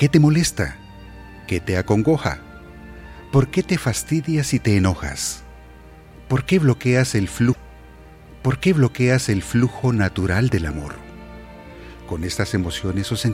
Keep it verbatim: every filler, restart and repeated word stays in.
¿Qué te molesta? ¿Qué te acongoja? ¿Por qué te fastidias y te enojas? ¿Por qué bloqueas el flujo? ¿Por qué bloqueas el flujo natural del amor? Con estas emociones o sentimientos